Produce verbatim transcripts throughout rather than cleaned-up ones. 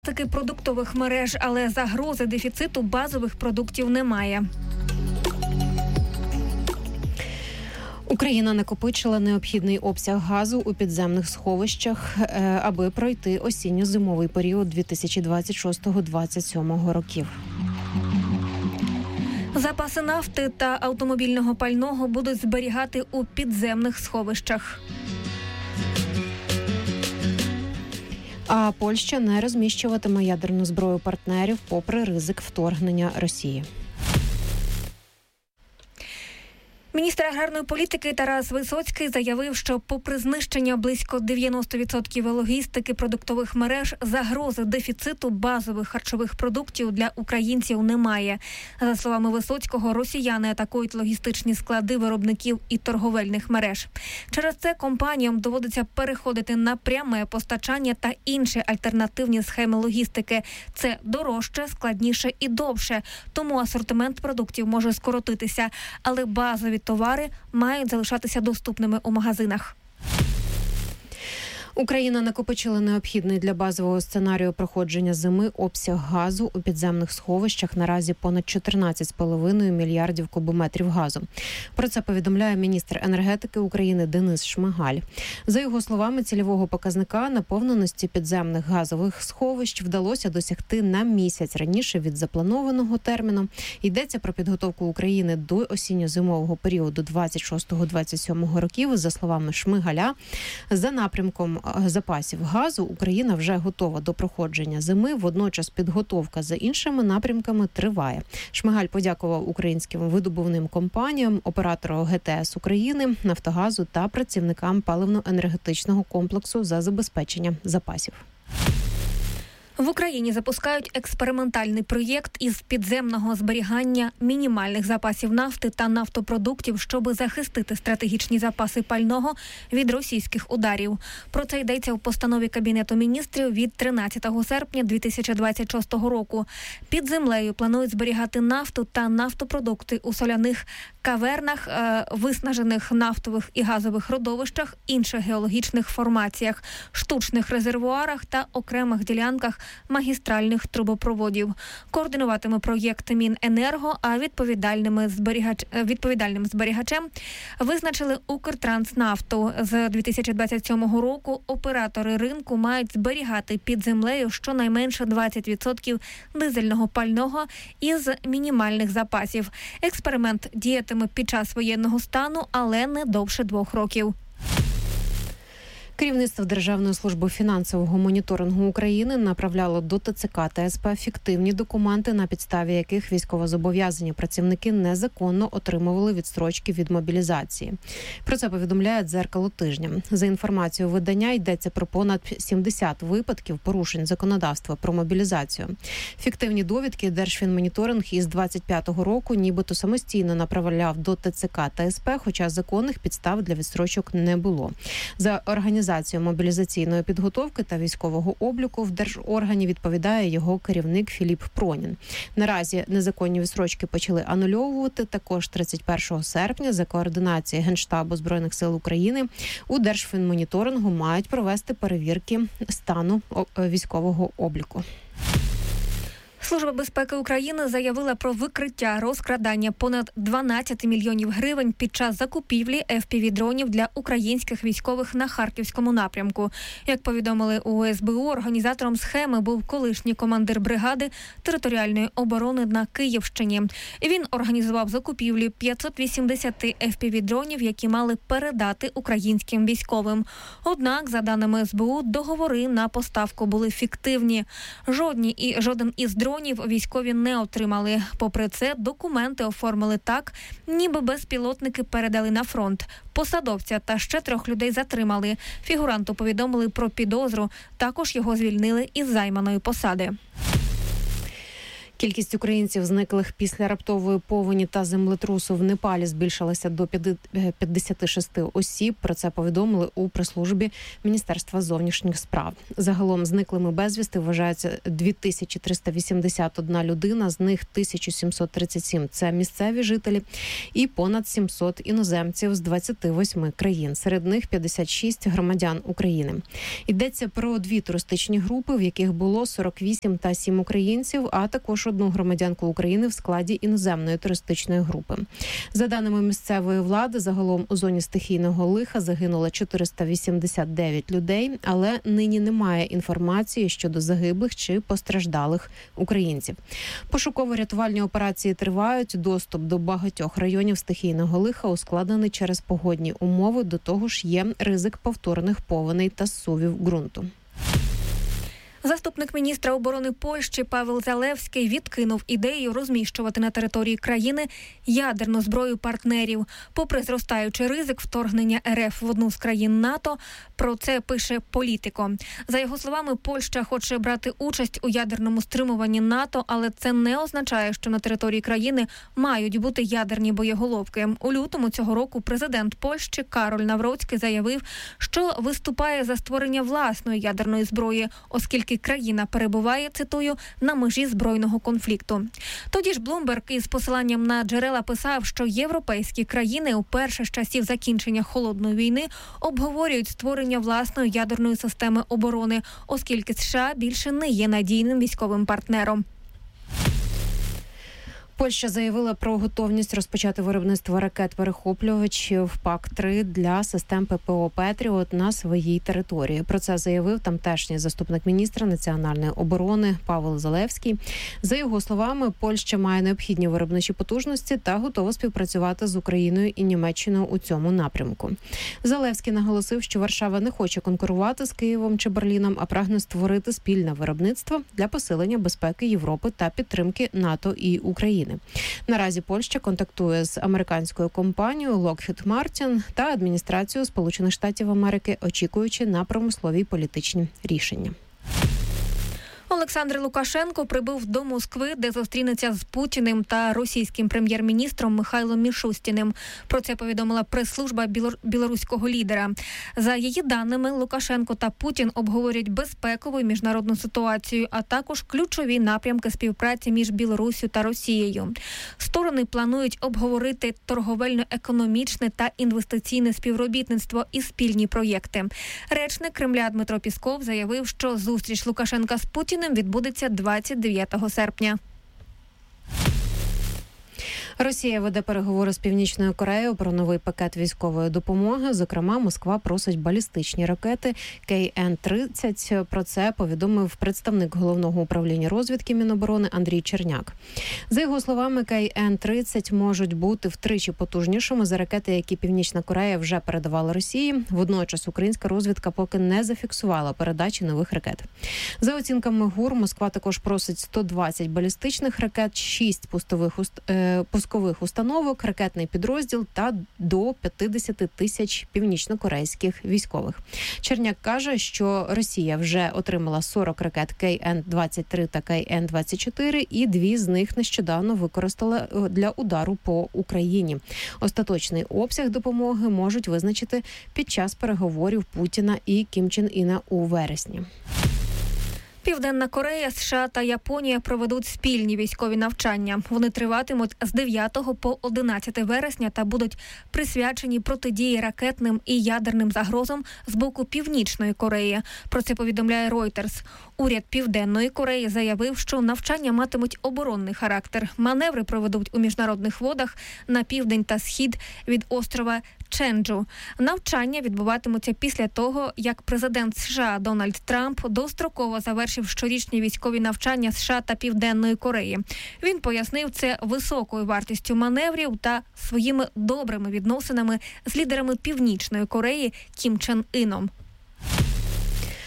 Таки продуктових мереж, але загрози дефіциту базових продуктів немає. Україна накопичила необхідний обсяг газу у підземних сховищах, аби пройти осінньо-зимовий період дві тисячі двадцять шостого - двадцять сьомого років. Запаси нафти та автомобільного пального будуть зберігати у підземних сховищах. А Польща не розміщуватиме ядерну зброю партнерів попри ризик вторгнення Росії. Міністр аграрної політики Тарас Висоцький заявив, що попри знищення близько дев'яносто відсотків логістики продуктових мереж, загрози дефіциту базових харчових продуктів для українців немає. За словами Висоцького, росіяни атакують логістичні склади виробників і торговельних мереж. Через це компаніям доводиться переходити на пряме постачання та інші альтернативні схеми логістики. Це дорожче, складніше і довше, тому асортимент продуктів може скоротитися, але базові товари мають залишатися доступними у магазинах. Україна накопичила необхідний для базового сценарію проходження зими обсяг газу у підземних сховищах, наразі понад чотирнадцять з половиною мільярдів кубометрів газу. Про це повідомляє міністр енергетики України Денис Шмигаль. За його словами, цільового показника наповненості підземних газових сховищ вдалося досягти на місяць раніше від запланованого терміну. Йдеться про підготовку України до осінньо-зимового періоду двадцять шостого - двадцять сьомого років. За словами Шмигаля, за напрямком запасів газу Україна вже готова до проходження зими. Водночас підготовка за іншими напрямками триває. Шмигаль подякував українським видобувним компаніям, оператору ГТС України, Нафтогазу та працівникам паливно-енергетичного комплексу за забезпечення запасів. В Україні запускають експериментальний проєкт із підземного зберігання мінімальних запасів нафти та нафтопродуктів, щоб захистити стратегічні запаси пального від російських ударів. Про це йдеться в постанові Кабінету міністрів від тринадцятого серпня дві тисячі двадцять шостого року. Під землею планують зберігати нафту та нафтопродукти у соляних кавернах, виснажених нафтових і газових родовищах, інших геологічних формаціях, штучних резервуарах та окремих ділянках магістральних трубопроводів. Координуватиме проєкт Міненерго, а відповідальними зберігач... відповідальним зберігачем визначили Укртранснафту. З дві тисячі двадцять сьомого року оператори ринку мають зберігати під землею щонайменше двадцять відсотків дизельного пального із мінімальних запасів. Експеримент діятиме під час воєнного стану, але не довше двох років. Керівництво Державної служби фінансового моніторингу України направляло до ТЦК та ес пе фіктивні документи, на підставі яких військовозобов'язані працівники незаконно отримували відстрочки від мобілізації. Про це повідомляє «Дзеркало тижня». За інформацією видання, йдеться про понад сімдесят випадків порушень законодавства про мобілізацію. Фіктивні довідки Держфінмоніторинг із двадцять п'ятого року нібито самостійно направляв до ТЦК та ес пе, хоча законних підстав для відстрочок не було. За організацію мобілізаційної підготовки та військового обліку в держоргані відповідає його керівник Філіп Пронін. Наразі незаконні відстрочки почали анульовувати. Також тридцять першого серпня за координації Генштабу Збройних сил України у Держфінмоніторингу мають провести перевірки стану військового обліку. Служба безпеки України заявила про викриття розкрадання понад дванадцять мільйонів гривень під час закупівлі еф пі ві-дронів для українських військових на Харківському напрямку. Як повідомили у ес бе у, організатором схеми був колишній командир бригади територіальної оборони на Київщині. Він організував закупівлю п'ятсот вісімдесят еф пі ві-дронів, які мали передати українським військовим. Однак, за даними ес бе у, договори на поставку були фіктивні. Жодні і жоден із дронів військові не отримали. Попри це, документи оформили так, ніби безпілотники передали на фронт. Посадовця та ще трьох людей затримали. Фігуранту повідомили про підозру. Також його звільнили із займаної посади. Кількість українців, зниклих після раптової повені та землетрусу в Непалі, збільшилася до п'ятдесят шість осіб. Про це повідомили у прес-службі Міністерства зовнішніх справ. Загалом зниклими безвісти вважаються дві тисячі триста вісімдесят одна людина, з них тисяча сімсот тридцять сім – це місцеві жителі і понад сімсот іноземців з двадцяти восьми країн. Серед них п'ятдесят шість громадян України. Йдеться про дві туристичні групи, в яких було сорок вісім та сім українців, а також одну громадянку України в складі іноземної туристичної групи. За даними місцевої влади, загалом у зоні стихійного лиха загинуло чотириста вісімдесят дев'ять людей, але нині немає інформації щодо загиблих чи постраждалих українців. Пошуково-рятувальні операції тривають. Доступ до багатьох районів стихійного лиха ускладнений через погодні умови. До того ж є ризик повторних повеней та зсувів ґрунту. Заступник міністра оборони Польщі Павел Залевський відкинув ідею розміщувати на території країни ядерну зброю партнерів. Попри зростаючий ризик вторгнення РФ в одну з країн НАТО, про це пише Політико. За його словами, Польща хоче брати участь у ядерному стримуванні НАТО, але це не означає, що на території країни мають бути ядерні боєголовки. У лютому цього року президент Польщі Кароль Навроцький заявив, що виступає за створення власної ядерної зброї, оскільки країна перебуває, цитую, на межі збройного конфлікту. Тоді ж Блумберг із посиланням на джерела писав, що європейські країни уперше з часів закінчення холодної війни обговорюють створення власної ядерної системи оборони, оскільки США більше не є надійним військовим партнером. Польща заявила про готовність розпочати виробництво ракет-перехоплювачів пак три для систем ППО «Петріот» на своїй території. Про це заявив тамтешній заступник міністра національної оборони Павел Залевський. За його словами, Польща має необхідні виробничі потужності та готова співпрацювати з Україною і Німеччиною у цьому напрямку. Залевський наголосив, що Варшава не хоче конкурувати з Києвом чи Берліном, а прагне створити спільне виробництво для посилення безпеки Європи та підтримки НАТО і України. Наразі Польща контактує з американською компанією Lockheed Martin та адміністрацією Сполучених Штатів Америки, очікуючи на промислові й політичні рішення. Олександр Лукашенко прибув до Москви, де зустрінеться з Путіним та російським прем'єр-міністром Михайлом Мішустіним. Про це повідомила прес-служба білоруського лідера. За її даними, Лукашенко та Путін обговорять безпекову і міжнародну ситуацію, а також ключові напрямки співпраці між Білоруссю та Росією. Сторони планують обговорити торговельно-економічне та інвестиційне співробітництво і спільні проєкти. Речник Кремля Дмитро Пісков заявив, що зустріч Лукашенка з Путіним відбудеться двадцять дев'ятого серпня. Росія веде переговори з Північною Кореєю про новий пакет військової допомоги. Зокрема, Москва просить балістичні ракети Кей Ен тридцять. Про це повідомив представник Головного управління розвідки Міноборони Андрій Черняк. За його словами, Кей Ен тридцять можуть бути втричі потужнішими за ракети, які Північна Корея вже передавала Росії. Водночас українська розвідка поки не зафіксувала передачі нових ракет. За оцінками ГУР, Москва також просить сто двадцять балістичних ракет, шість пустових уст... е... пускових установок, ракетний підрозділ та до п'ятдесят тисяч північно-корейських військових. Черняк каже, що Росія вже отримала сорок ракет Кей Ен двадцять три та Кей Ен двадцять чотири, і дві з них нещодавно використала для удару по Україні. Остаточний обсяг допомоги можуть визначити під час переговорів Путіна і Кім Чен Іна у вересні. Південна Корея, США та Японія проведуть спільні військові навчання. Вони триватимуть з дев'ятого по одинадцяте вересня та будуть присвячені протидії ракетним і ядерним загрозам з боку Північної Кореї. Про це повідомляє Reuters. Уряд Південної Кореї заявив, що навчання матимуть оборонний характер. Маневри проведуть у міжнародних водах на південь та схід від острова Ченджу. Навчання відбуватимуться після того, як президент США Дональд Трамп достроково завершив щорічні військові навчання США та Південної Кореї. Він пояснив це високою вартістю маневрів та своїми добрими відносинами з лідерами Північної Кореї Кім Чен Іном.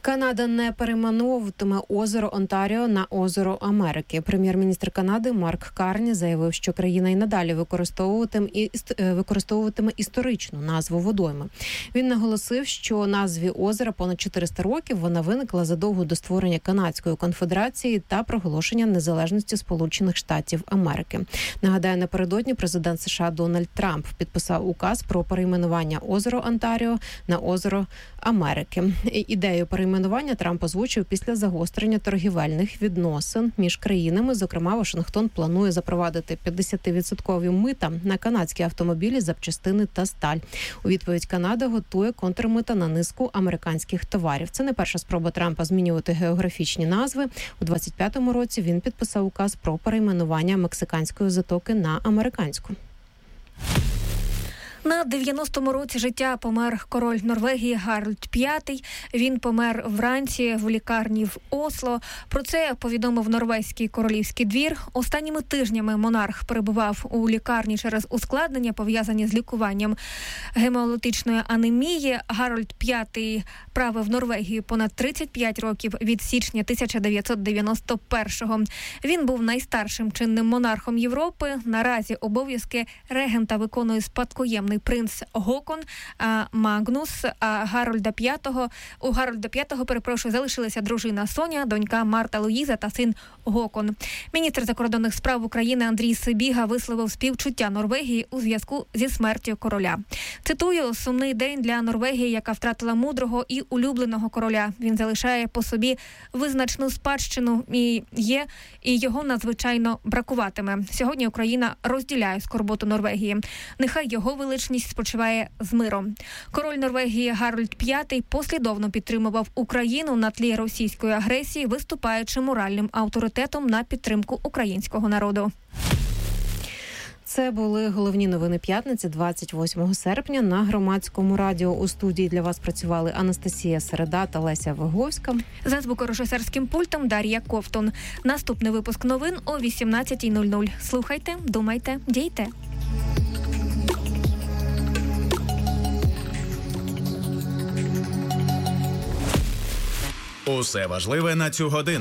Канада не перейменовуватиме озеро Онтаріо на озеро Америки. Прем'єр-міністр Канади Марк Карні заявив, що країна й надалі використовуватиме, використовуватиме історичну назву водойми. Він наголосив, що назві озера понад чотириста років. Вона виникла задовго до створення Канадської конфедерації та проголошення незалежності Сполучених Штатів Америки. Нагадаю, напередодні президент США Дональд Трамп підписав указ про перейменування озера Онтаріо на озеро Америки. Ідею перейменування Трамп озвучив після загострення торгівельних відносин між країнами. Зокрема, Вашингтон планує запровадити п'ятдесят відсотків мита на канадські автомобілі, запчастини та сталь. У відповідь Канада готує контрмита на низку американських товарів. Це не перша спроба Трампа змінювати географічні назви. У двадцять п'ятому році він підписав указ про перейменування мексиканської затоки на американську. На дев'яностому році життя помер король Норвегії Гарольд п'ятий. Він помер вранці в лікарні в Осло. Про це повідомив норвезький королівський двір. Останніми тижнями монарх перебував у лікарні через ускладнення, пов'язані з лікуванням гемолітичної анемії. Гарольд п'ятий правив Норвегію понад тридцять п'ять років від січня тисяча дев'ятсот дев'яносто першого. Він був найстаршим чинним монархом Європи. Наразі обов'язки регента виконує спадкоємний принц Гокон а, Магнус. А Гарольда п'ятого у Гарольда п'ятого, перепрошую, залишилася дружина Соня, донька Марта Луїза та син Гокон. Міністр закордонних справ України Андрій Сибіга висловив співчуття Норвегії у зв'язку зі смертю короля. Цитую: "Сумний день для Норвегії, яка втратила мудрого і улюбленого короля. Він залишає по собі визначну спадщину і є, і його надзвичайно бракуватиме. Сьогодні Україна розділяє скорботу Норвегії. Нехай його величність спочиває з миром". Король Норвегії Гарольд п'ятий послідовно підтримував Україну на тлі російської агресії, виступаючи моральним авторитетом на підтримку українського народу. Це були головні новини п'ятниці, двадцять восьмого серпня, на Громадському радіо. У студії для вас працювали Анастасія Середа та Леся Виговська. За звукорежисерським пультом Дар'я Ковтун. Наступний випуск новин о вісімнадцятій нуль нуль. Слухайте, думайте, дійте. Усе важливе на цю годину.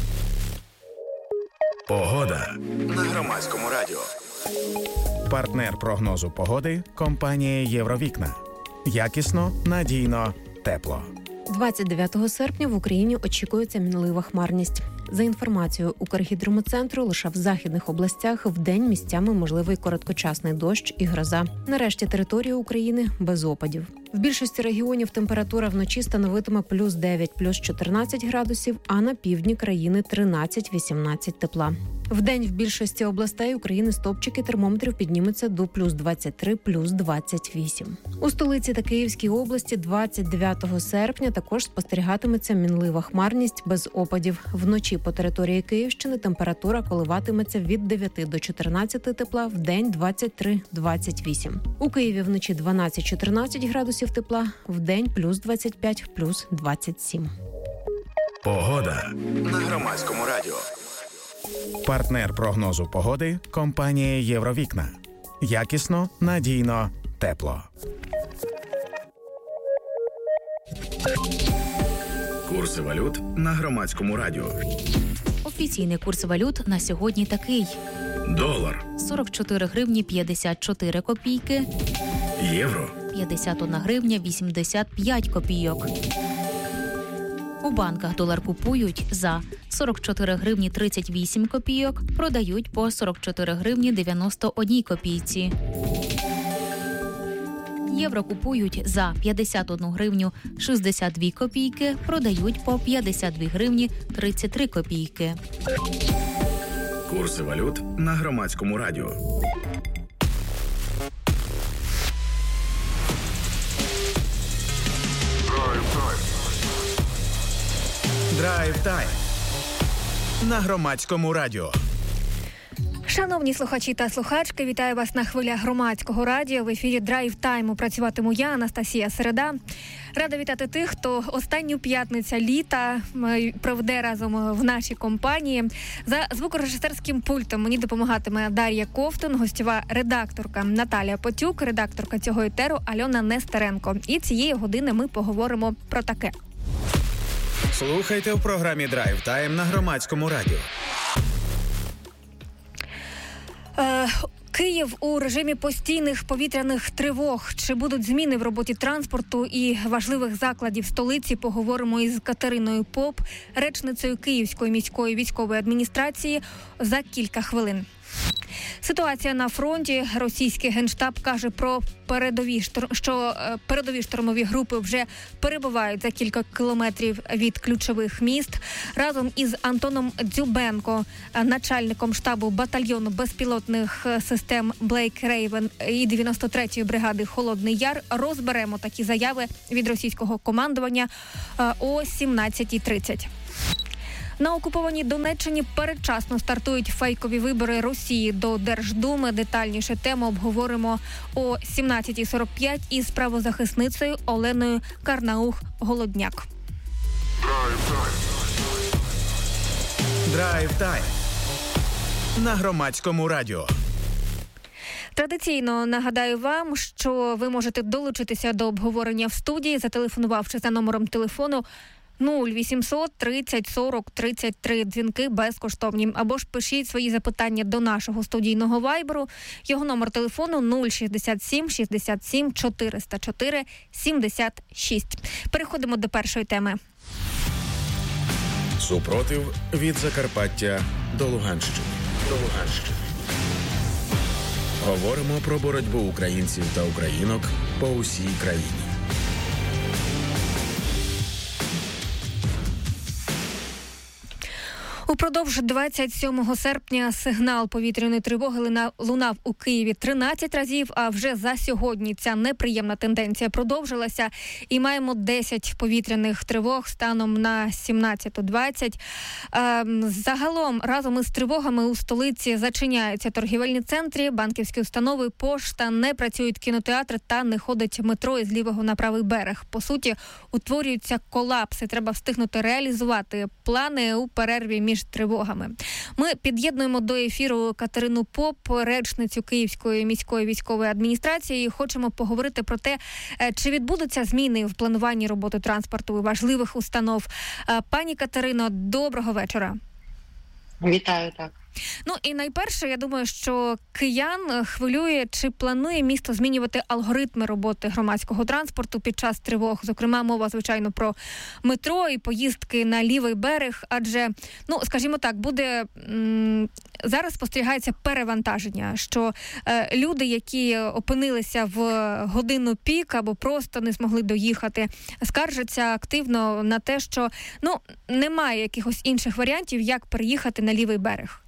Погода на Громадському радіо. Партнер прогнозу погоди – компанія «Євровікна». Якісно, надійно, тепло. двадцять дев'ятого серпня в Україні очікується мінлива хмарність. За інформацією Укргідрометцентру, лише в західних областях вдень місцями можливий короткочасний дощ і гроза. Нарешті території України без опадів. В більшості регіонів температура вночі становитиме плюс дев'ять, плюс чотирнадцять градусів, а на півдні країни тринадцять-вісімнадцять тепла. Вдень в більшості областей України стопчики термометрів піднімуться до плюс двадцять три, плюс двадцять вісім. У столиці та Київській області двадцять дев'ятого серпня також спостерігатиметься мінлива хмарність без опадів. Вночі по території Київщини температура коливатиметься від дев'яти до чотирнадцяти тепла, вдень двадцять три - двадцять вісім. У Києві вночі дванадцять-чотирнадцять градусів тепла, вдень плюс двадцять п'ять, плюс двадцять сім. Погода на Громадському радіо. Партнер прогнозу погоди – компанія «Євровікна». Якісно, надійно, тепло. Курси валют на Громадському радіо. Офіційний курс валют на сьогодні такий. Долар сорок чотири гривні п'ятдесят чотири копійки. Євро п'ятдесят одна гривня вісімдесят п'ять копійок. У банках долар купують за сорок чотири гривні тридцять вісім копійок, продають по сорок чотири гривні дев'яносто одна копійці. Євро купують за п'ятдесят одну гривню шістдесят дві копійки, продають по п'ятдесят дві гривні тридцять три копійки. Курси валют на Громадському радіо. Драйв-тайм на Громадському радіо. Шановні слухачі та слухачки, вітаю вас на хвилях Громадського радіо. В ефірі Драйв-тайму працюватиму я, Анастасія Середа. Рада вітати тих, хто останню п'ятницю літа проведе разом в нашій компанії. За звукорежисерським пультом мені допомагатиме Дар'я Ковтун, гостьова редакторка Наталія Потюк, редакторка цього етеру Альона Нестеренко. І цієї години ми поговоримо про таке. Слухайте в програмі «Драйв Тайм» на Громадському радіо. Е, Київ у режимі постійних повітряних тривог. Чи будуть зміни в роботі транспорту і важливих закладів столиці? Поговоримо із Катериною Поп, речницею Київської міської військової адміністрації, за кілька хвилин. Ситуація на фронті. Російський генштаб каже про передові штур... що передові штурмові групи вже перебувають за кілька кілометрів від ключових міст. Разом із Антоном Дзюбенко, начальником штабу батальйону безпілотних систем Блейк Рейвен і дев'яносто третьої бригади Холодний Яр, розберемо такі заяви від російського командування о сімнадцятій тридцять. На окупованій Донеччині передчасно стартують фейкові вибори Росії до Держдуми. Детальніше тему обговоримо о сімнадцятій сорок п'ять із правозахисницею Оленою Карнаух-Голодняк. Драйв Тайм на Громадському радіо. Традиційно нагадаю вам, що ви можете долучитися до обговорення в студії, зателефонувавши за номером телефону нуль вісімсот тридцять сорок тридцять три. Дзвінки безкоштовні. Або ж пишіть свої запитання до нашого студійного вайберу. Його номер телефону нуль шістдесят сім шістдесят сім чотириста чотири сімдесят шість. Переходимо до першої теми. Супротив від Закарпаття до Луганщини. До Луганщини. Говоримо про боротьбу українців та українок по усій країні. Упродовж двадцять сьомого серпня сигнал повітряної тривоги лунав у Києві тринадцять разів, а вже за сьогодні ця неприємна тенденція продовжилася. І маємо десять повітряних тривог станом на сімнадцяту двадцять. Загалом, разом із тривогами у столиці зачиняються торгівельні центри, банківські установи, пошта, не працюють кінотеатри та не ходить метро із лівого на правий берег. По суті, утворюються колапси. Треба встигнути реалізувати плани у перерві між тривогами. Ми під'єднуємо до ефіру Катерину Поп, речницю Київської міської військової адміністрації, і хочемо поговорити про те, чи відбудуться зміни в плануванні роботи транспорту і важливих установ. Пані Катерино, доброго вечора. Вітаю, так. Ну і найперше, я думаю, що киян хвилює, чи планує місто змінювати алгоритми роботи громадського транспорту під час тривог. Зокрема, мова, звичайно, про метро і поїздки на лівий берег, адже, ну, скажімо так, буде м- зараз спостерігається перевантаження, що е, люди, які опинилися в годину пік або просто не змогли доїхати, скаржаться активно на те, що, ну, немає якихось інших варіантів, як переїхати на лівий берег.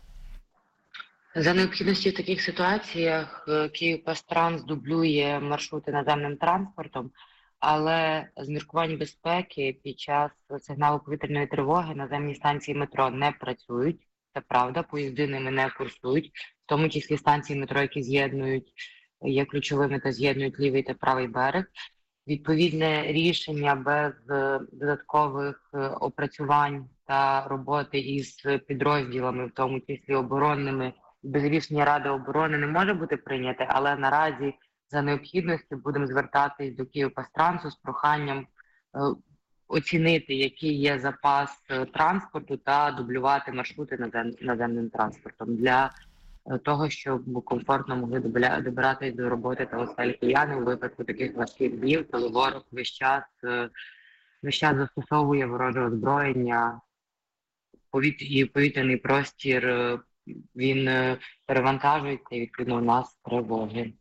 За необхідності в таких ситуаціях Київпастранс дублює маршрути наземним транспортом, але з міркувань безпеки під час сигналу повітряної тривоги наземні станції метро не працюють. Це правда, поїзди ними не курсують, в тому числі станції метро, які з'єднують, є ключовими та з'єднують лівий та правий берег. Відповідне рішення без додаткових опрацювань та роботи із підрозділами, в тому числі оборонними, без рішення Ради оборони не може бути прийняте, але наразі за необхідністю будемо звертатись до Київпастрансу з проханням е, оцінити, який є запас е, транспорту та дублювати маршрути назем, наземним транспортом для е, того, щоб комфортно могли добиратись до роботи та осель кияни у випадку таких важких днів, коли ворог весь час, е, весь час застосовує вороже озброєння, повіт... і повітряний простір е, він перевантажується і, відповідно, у нас тривоги.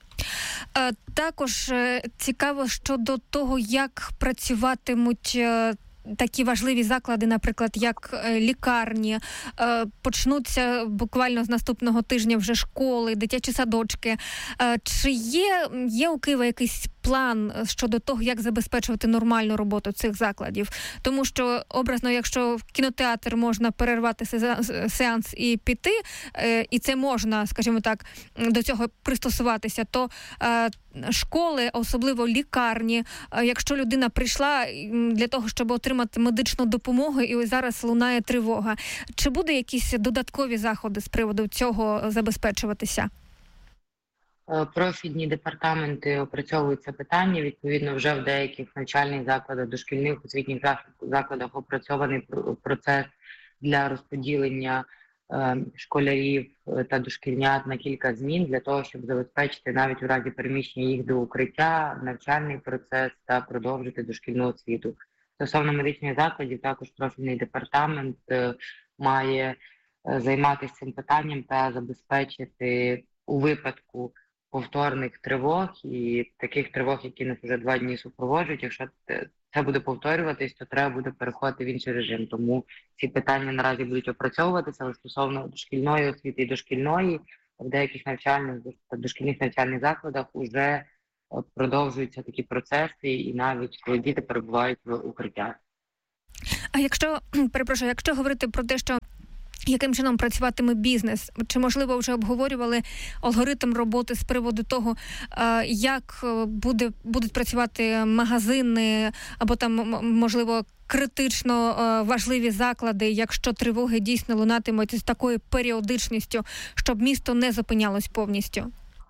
Також цікаво щодо того, як працюватимуть такі важливі заклади, наприклад, як лікарні. Почнуться буквально з наступного тижня вже школи, дитячі садочки. Чи є, є у Києва якийсь план щодо того, як забезпечувати нормальну роботу цих закладів? Тому що, образно, якщо в кінотеатр можна перервати сеанс і піти, і це можна, скажімо так, до цього пристосуватися, то школи, особливо лікарні, якщо людина прийшла для того, щоб отримати медичну допомогу, і ось зараз лунає тривога, чи буде якісь додаткові заходи з приводу цього забезпечуватися? Профільні департаменти опрацьовують це питання. Відповідно, вже в деяких навчальних закладах, дошкільних освітніх закладах опрацьований процес для розподілення школярів та дошкільнят на кілька змін для того, щоб забезпечити навіть у разі переміщення їх до укриття, навчальний процес та продовжити дошкільну освіту. Стосовно медичних закладів, також профільний департамент має займатися цим питанням та забезпечити у випадку повторних тривог і таких тривог, які нас вже два дні супроводжують. Якщо це буде повторюватись, то треба буде переходити в інший режим. Тому ці питання наразі будуть опрацьовуватися, але стосовно дошкільної освіти і дошкільної, в деяких навчальних дошкільних навчальних закладах вже продовжуються такі процеси, і навіть коли діти перебувають в укриттях. А якщо, перепрошую, якщо говорити про те, що яким чином працюватиме бізнес? Чи, можливо, вже обговорювали алгоритм роботи з приводу того, як буде, будуть працювати магазини або там, можливо, критично важливі заклади, якщо тривоги дійсно лунатимуть з такою періодичністю, щоб місто не зупинялось повністю?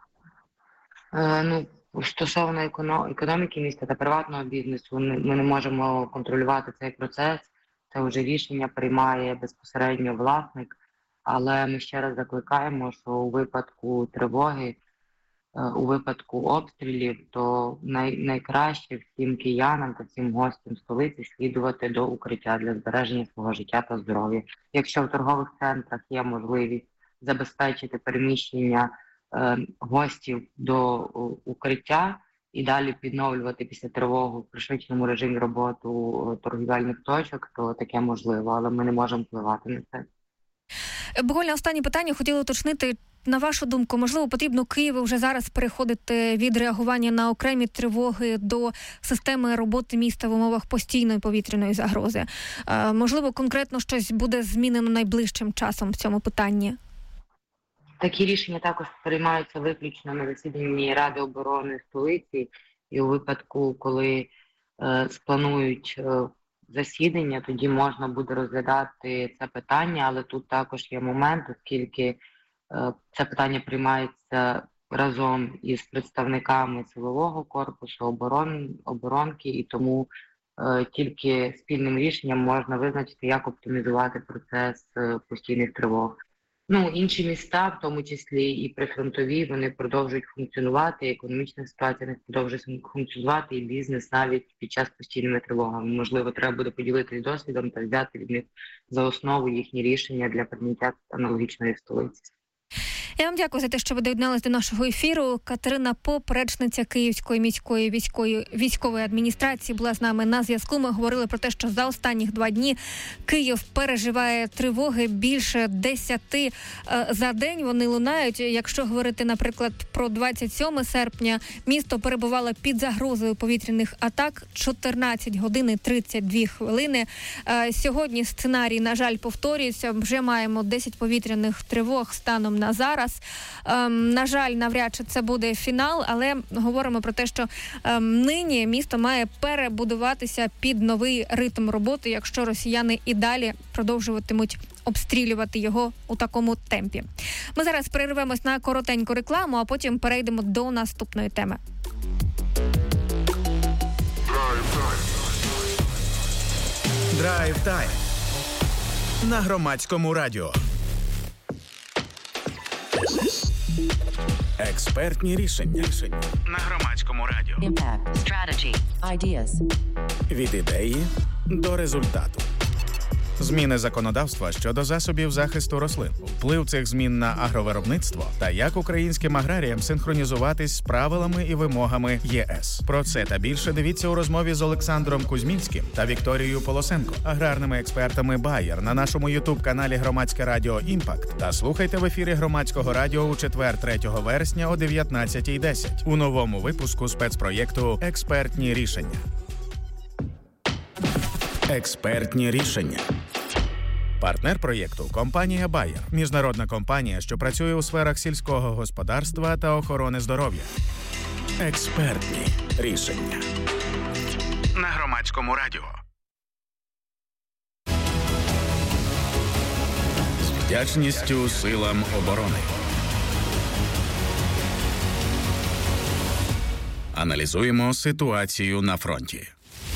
Е, ну, стосовно економіки міста та приватного бізнесу, ми не можемо контролювати цей процес. Це вже рішення приймає безпосередньо власник, але ми ще раз закликаємо, що у випадку тривоги, у випадку обстрілів, то най, найкраще всім киянам та всім гостям столиці слідувати до укриття для збереження свого життя та здоров'я. Якщо в торгових центрах є можливість забезпечити переміщення е, гостів до укриття, і далі підновлювати після тривоги в пришвидшеному режимі роботу торгівельних точок, то таке можливо, але ми не можемо впливати на це. Буквально останнє питання хотіла уточнити. На вашу думку, можливо, потрібно Києву вже зараз переходити від реагування на окремі тривоги до системи роботи міста в умовах постійної повітряної загрози? Можливо, конкретно щось буде змінено найближчим часом в цьому питанні? Такі рішення також приймаються виключно на засіданні Ради оборони столиці, і у випадку, коли е, спланують е, засідання, тоді можна буде розглядати це питання, але тут також є момент, оскільки е, це питання приймається разом із представниками силового корпусу, оборон, оборонки, і тому е, тільки спільним рішенням можна визначити, як оптимізувати процес е, постійних тривог. Ну, інші міста, в тому числі і прифронтові, вони продовжують функціонувати, економічна ситуація не продовжує функціонувати, і бізнес навіть під час постійними тривогами. Можливо, треба буде поділитися досвідом та взяти від них за основу їхні рішення для прийняття аналогічної столиці. Я вам дякую за те, що ви доєдналися до нашого ефіру. Катерина Поп, речниця Київської міської військової, військової адміністрації, була з нами на зв'язку. Ми говорили про те, що за останніх два дні Київ переживає тривоги більше десяти е, за день. Вони лунають. Якщо говорити, наприклад, про двадцять сьоме серпня, місто перебувало під загрозою повітряних атак чотирнадцять годин і тридцять дві хвилини. Е, сьогодні сценарій, на жаль, повторюється. Вже маємо десять повітряних тривог станом на зараз. Ем, на жаль, навряд чи це буде фінал, але говоримо про те, що ем, нині місто має перебудуватися під новий ритм роботи, якщо росіяни і далі продовжуватимуть обстрілювати його у такому темпі. Ми зараз перервемось на коротеньку рекламу, а потім перейдемо до наступної теми. Драйв тайм на Громадському радіо. Експертні рішення. рішення на Громадському радіо. Impact. Strategy. Ideas. Від ідеї до результату. Зміни законодавства щодо засобів захисту рослин, вплив цих змін на агровиробництво та як українським аграріям синхронізуватись з правилами і вимогами ЄС. Про це та більше дивіться у розмові з Олександром Кузьмінським та Вікторією Полосенко, аграрними експертами Bayer, на нашому ютуб-каналі Громадське радіо Імпакт, та слухайте в ефірі Громадського радіо у четвер, третього вересня о дев'ятнадцятій десять у новому випуску спецпроєкту «Експертні рішення». Експертні рішення. Партнер проєкту – компанія Bayer. Міжнародна компанія, що працює у сферах сільського господарства та охорони здоров'я. Експертні рішення. На Громадському радіо. З вдячністю силам оборони. Аналізуємо ситуацію на фронті.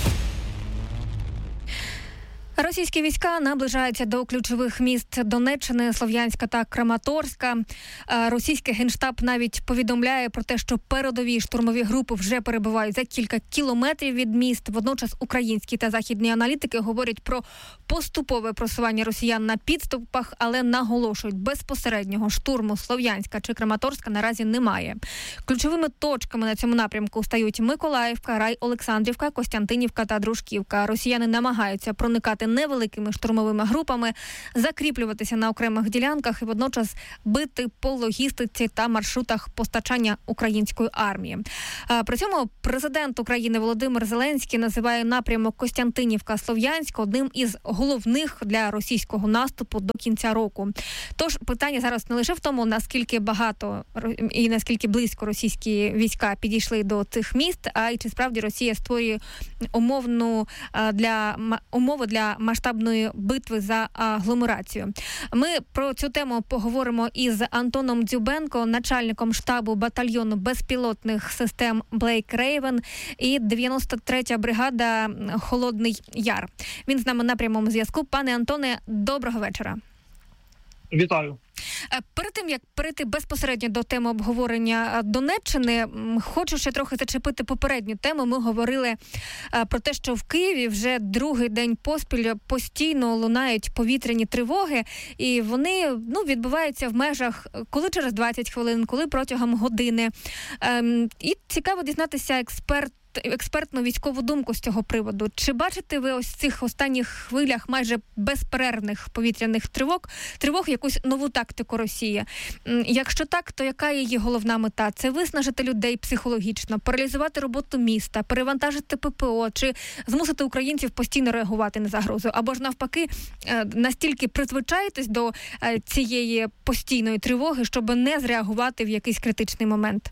Російські війська наближаються до ключових міст Донеччини, Слов'янська та Краматорська. Російський Генштаб навіть повідомляє про те, що передові штурмові групи вже перебувають за кілька кілометрів від міст. Водночас українські та західні аналітики говорять про поступове просування росіян на підступах, але наголошують, безпосереднього штурму Слов'янська чи Краматорська наразі немає. Ключовими точками на цьому напрямку стають Миколаївка, Рай-Олександрівка, Костянтинівка та Дружківка. Росіяни намагаються проникати невеликими штурмовими групами, закріплюватися на окремих ділянках і водночас бити по логістиці та маршрутах постачання української армії. При цьому президент України Володимир Зеленський називає напрямок Костянтинівка-Слов'янськ одним із головних для російського наступу до кінця року. Тож питання зараз не лише в тому, наскільки багато і наскільки близько російські війська підійшли до цих міст, а й чи справді Росія створює умовну для умови для масштабної битви за агломерацію. Ми про цю тему поговоримо із Антоном Дзюбенко, начальником штабу батальйону безпілотних систем Блейк Рейвен і дев'яносто третя бригада Холодний Яр. Він з нами на прямому зв'язку. Пане Антоне, доброго вечора. Вітаю. Перед тим, як перейти безпосередньо до теми обговорення Донеччини, хочу ще трохи зачепити попередню тему. Ми говорили про те, що в Києві вже другий день поспіль постійно лунають повітряні тривоги, і вони ну, відбуваються в межах коли через двадцять хвилин, коли протягом години. І цікаво дізнатися експерт, експертну військову думку з цього приводу. Чи бачите ви ось в цих останніх хвилях майже безперервних повітряних тривог, тривог якусь нову тактику Росії? Якщо так, то яка її головна мета? Це виснажити людей психологічно, паралізувати роботу міста, перевантажити ППО, чи змусити українців постійно реагувати на загрозу? Або ж навпаки, настільки призвичаєтесь до цієї постійної тривоги, щоб не зреагувати в якийсь критичний момент?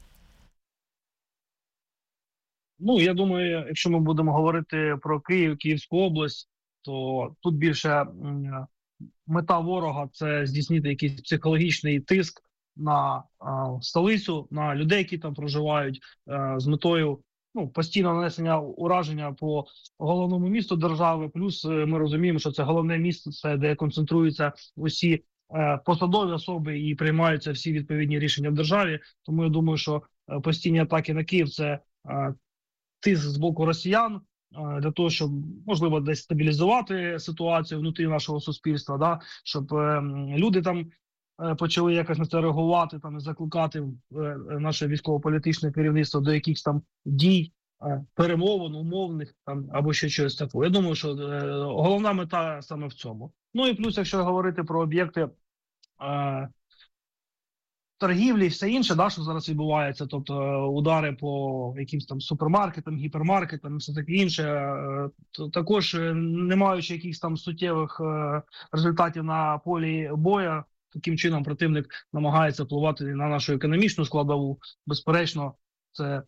Ну, я думаю, якщо ми будемо говорити про Київ, Київську область, то тут більше мета ворога – це здійснити якийсь психологічний тиск на а, столицю, на людей, які там проживають, а, з метою ну, постійного нанесення ураження по головному місту держави. Плюс ми розуміємо, що це головне місто, це де концентруються усі а, посадові особи і приймаються всі відповідні рішення в державі. Тому я думаю, що постійні атаки на Київ – це а, тиск з боку росіян для того, щоб, можливо, десь стабілізувати ситуацію внутрі нашого суспільства, да? Щоб е, люди там е, почали якось на це реагувати, там, і закликати е, наше військово-політичне керівництво до якихось там дій, е, перемовин, умовних там, або ще щось такого. Я думаю, що е, головна мета саме в цьому. Ну і плюс, якщо говорити про об'єкти е, торгівлі і все інше, да, що зараз відбувається, тобто удари по якимсь там супермаркетам, гіпермаркетам і все таке інше, то також не маючи якихось там суттєвих результатів на полі бою, таким чином противник намагається впливати на нашу економічну складову. Безперечно, це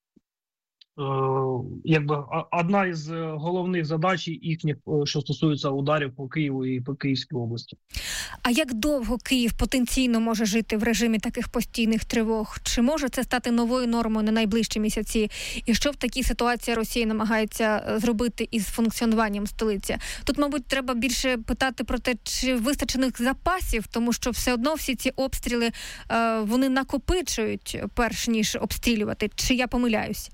якби одна із головних задач їхніх, що стосується ударів по Києву і по Київській області. А як довго Київ потенційно може жити в режимі таких постійних тривог? Чи може це стати новою нормою на найближчі місяці? І що в такій ситуації Росія намагається зробити із функціонуванням столиці? Тут, мабуть, треба більше питати про те, чи вистачених запасів, тому що все одно всі ці обстріли, вони накопичують, перш ніж обстрілювати. Чи я помиляюсь?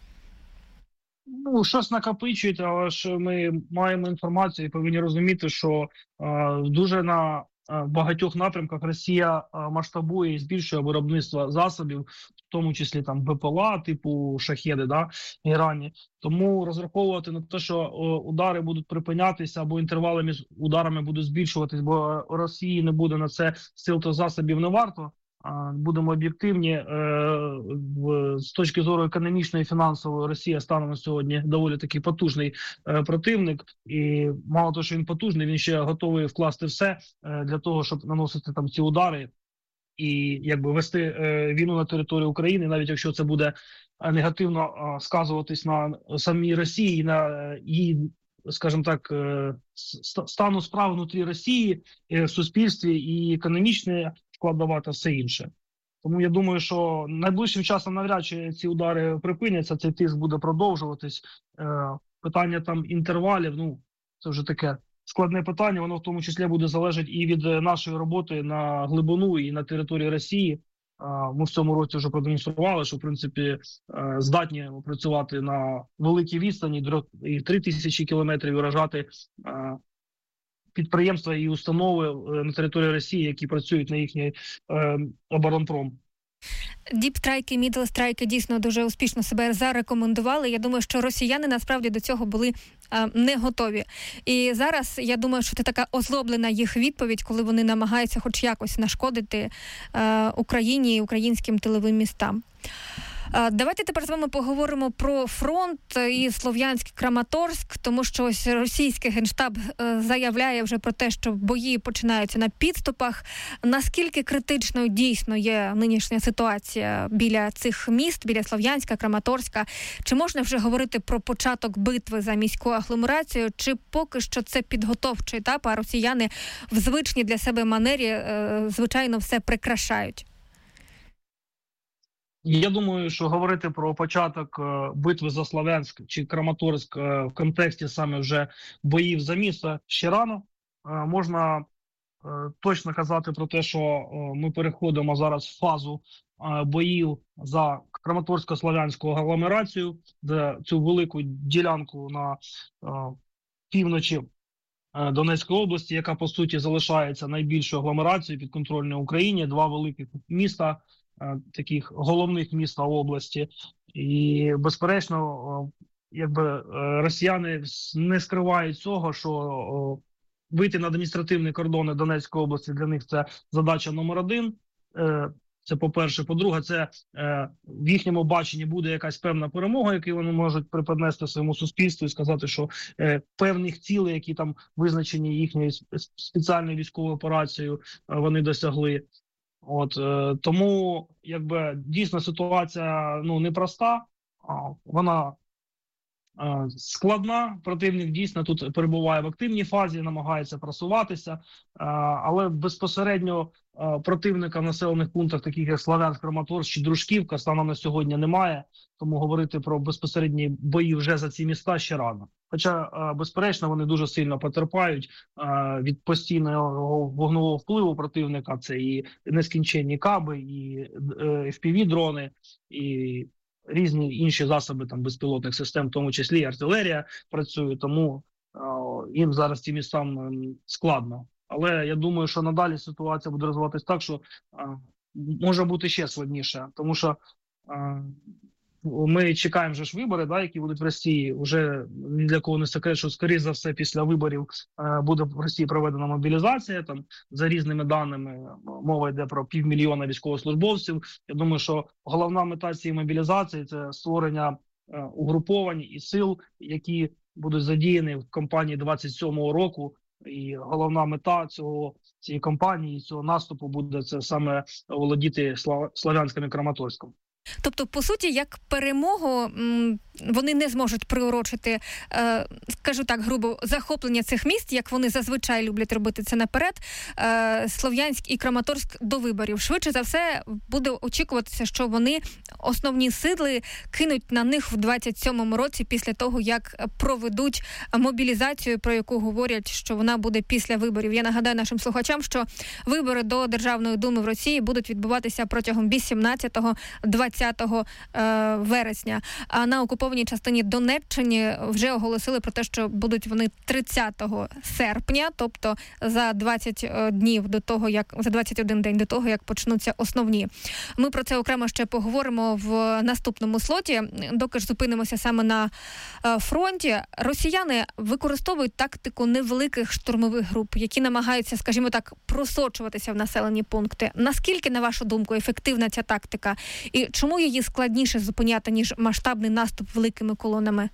Ну, щось накопичують, але ж ми маємо інформацію і повинні розуміти, що е, дуже на е, багатьох напрямках Росія е, масштабує і збільшує виробництво засобів, в тому числі там БПЛА, типу шахеди, да, Ірані. Тому розраховувати на те, що е, удари будуть припинятися або інтервали між ударами будуть збільшуватись, бо у Росії не буде на це сил та засобів, не варто. Будемо об'єктивні, з точки зору економічної і фінансової, Росія стане на сьогодні доволі такий потужний противник. І мало того, що він потужний, він ще готовий вкласти все для того, щоб наносити там ці удари і якби вести війну на території України, навіть якщо це буде негативно сказуватись на самій Росії і на її, скажімо так, стану справ внутрі Росії, в суспільстві і економічне складова та все інше. Тому я думаю, що найближчим часом навряд чи ці удари припиняться, цей тиск буде продовжуватись. Питання там інтервалів, ну, це вже таке складне питання, воно в тому числі буде залежати і від нашої роботи на глибину і на території Росії. Ми в цьому році вже продемонстрували, що, в принципі, здатні працювати на великій відстані, і три тисячі кілометрів, і вражати підприємства і установи на території Росії, які працюють на їхній оборонпром. Діпстрайки, мідлстрайки дійсно дуже успішно себе зарекомендували. Я думаю, що росіяни насправді до цього були а, не готові. І зараз, я думаю, що це така озлоблена їх відповідь, коли вони намагаються хоч якось нашкодити а, Україні і українським тиловим містам. Давайте тепер з вами поговоримо про фронт і Слов'янськ, Краматорськ, тому що ось російський Генштаб заявляє вже про те, що бої починаються на підступах. Наскільки критичною дійсно є нинішня ситуація біля цих міст, біля Слов'янська, Краматорська? Чи можна вже говорити про початок битви за міську агломерацію, чи поки що це підготовчий етап, а росіяни в звичній для себе манері, звичайно, все прикрашають? Я думаю, що говорити про початок битви за Слов'янськ чи Краматорськ в контексті саме вже боїв за місто ще рано. Можна точно казати про те, що ми переходимо зараз в фазу боїв за Краматорсько-Слов'янську агломерацію, де цю велику ділянку на півночі Донецької області, яка по суті залишається найбільшою агломерацією підконтрольною Україні, два великих міста, таких головних міста області. І, безперечно, якби росіяни не скривають цього, що вийти на адміністративні кордони Донецької області для них це задача номер один. Це по-перше. По-друге, це в їхньому баченні буде якась певна перемога, яку вони можуть приподнести своєму суспільству і сказати, що певних цілей, які там визначені їхньою спеціальною військовою операцією, вони досягли. От е, тому, якби дійсно ситуація ну непроста, а, вона е, складна. Противник дійсно тут перебуває в активній фазі, намагається просуватися, е, але безпосередньо е, противника в населених пунктах, таких як Слов'янськ, Краматорськ чи Дружківка, станом на сьогодні немає. Тому говорити про безпосередні бої вже за ці міста ще рано. Хоча, безперечно, вони дуже сильно потерпають від постійного вогневого впливу противника. Це і нескінченні каби, і еф пі ві-дрони, і різні інші засоби там безпілотних систем, в тому числі і артилерія працює. Тому їм зараз ці містам складно. Але я думаю, що надалі ситуація буде розвиватися так, що може бути ще складніше. Тому що ми чекаємо вже ж вибори, да, які будуть в Росії. Уже ні для кого не секрет, що, скоріше за все, після виборів е, буде в Росії проведена мобілізація. Там, за різними даними, мова йде про півмільйона військовослужбовців. Я думаю, що головна мета цієї мобілізації – це створення е, угруповань і сил, які будуть задіяні в кампанії двадцять сьомого року. І головна мета цього цієї кампанії, цього наступу буде це саме володіти Слов'янськом і Краматорськом. Тобто, по суті, як перемогу вони не зможуть приурочити, скажу так грубо, захоплення цих міст, як вони зазвичай люблять робити це наперед, Слов'янськ і Краматорськ до виборів. Швидше за все буде очікуватися, що вони основні сили кинуть на них в двадцять сьомому році після того, як проведуть мобілізацію, про яку говорять, що вона буде після виборів. Я нагадаю нашим слухачам, що вибори до Державної думи в Росії будуть відбуватися протягом вісімнадцятого-двадцятого вересня. А на окупованій частині Донеччини вже оголосили про те, що будуть вони тридцятого серпня, тобто за двадцять днів до того, як за двадцять один день до того, як почнуться основні. Ми про це окремо ще поговоримо в наступному слоті, доки ж зупинимося саме на фронті. Росіяни використовують тактику невеликих штурмових груп, які намагаються, скажімо так, просочуватися в населені пункти. Наскільки, на вашу думку, ефективна ця тактика? І чому її складніше зупиняти, ніж масштабний наступ великими колонами?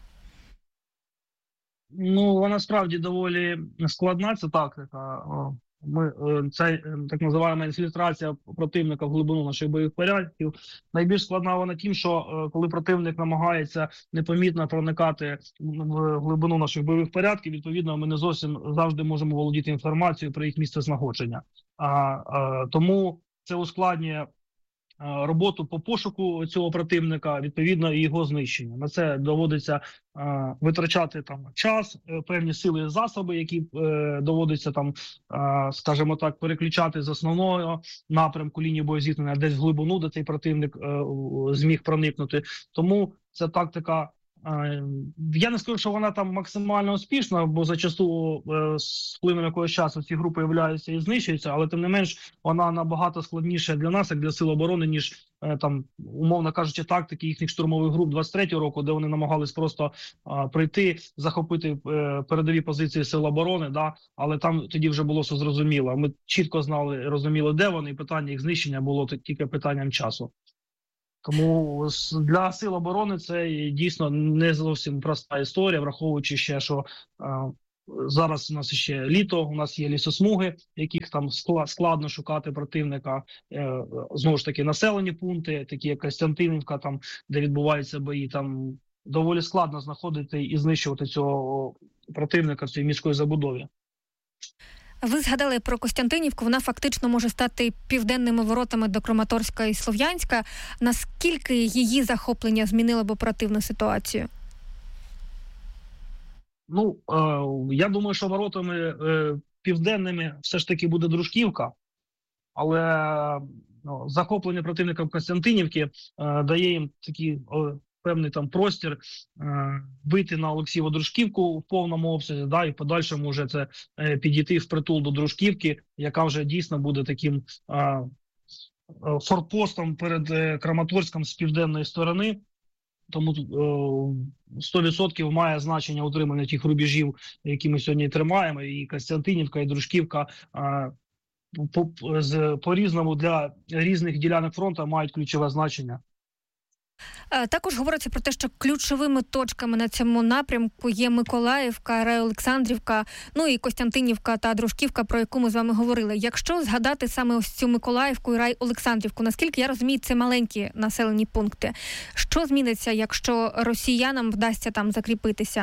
Ну, вона справді доволі складна, ця тактика. Ми, це так називаємо інфільтрація противника в глибину наших бойових порядків. Найбільш складна вона тим, що коли противник намагається непомітно проникати в глибину наших бойових порядків, відповідно, ми не зовсім завжди можемо володіти інформацією про їх місце знаходження. А, а, тому це ускладнює роботу по пошуку цього противника, відповідно, і його знищення. На це доводиться е, витрачати там час, е, певні сили і засоби, які е, доводиться там, е, скажімо так, переключати з основного напрямку лінії боєзіткнення десь в глибину, де цей противник е, зміг проникнути. Тому ця тактика, е, я не скажу, що вона там максимально успішна, бо зачасту е, з плином якогось часу ці групи являються і знищуються, але тим не менш вона набагато складніша для нас, як для сил оборони, ніж е, там, умовно кажучи, тактики їхніх штурмових груп двадцять третього року, де вони намагались просто е, прийти, захопити е, передові позиції сил оборони, да, але там тоді вже було все зрозуміло. Ми чітко знали, розуміли, де вони, і питання їх знищення було тільки питанням часу. Тому для сил оборони це дійсно не зовсім проста історія, враховуючи ще, що е, зараз у нас ще літо, у нас є лісосмуги, яких там складно шукати противника, е, знову ж таки населені пункти, такі як Костянтинівка, там, де відбуваються бої, там доволі складно знаходити і знищувати цього противника в цій міській забудові. Ви згадали про Костянтинівку, вона фактично може стати південними воротами до Краматорська і Слов'янська. Наскільки її захоплення змінило б оперативну ситуацію? Ну, е, я думаю, що воротами е, південними все ж таки буде Дружківка, але ну, захоплення противника в Костянтинівці е, дає їм такий е, певний там простір е, вийти на Олексієво-Дружківку в повному обсязі, да, і в подальшому вже це е, підійти впритул до Дружківки, яка вже дійсно буде таким е, форпостом перед е, Краматорськом з південної сторони. Тому е, сто відсотків має значення утримання тих рубежів, які ми сьогодні тримаємо, і Костянтинівка, і Дружківка е, по, з, по-різному для різних ділянок фронту мають ключове значення. Також говориться про те, що ключовими точками на цьому напрямку є Миколаївка, Райолександрівка, ну і Костянтинівка та Дружківка, про яку ми з вами говорили. Якщо згадати саме ось цю Миколаївку і Райолександрівку, наскільки я розумію, це маленькі населені пункти. Що зміниться, якщо росіянам вдасться там закріпитися?